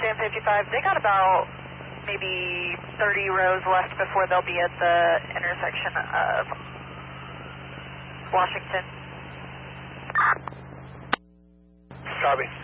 Stand 55, they got about maybe 30 rows left before they'll be at the intersection of Washington. Copy.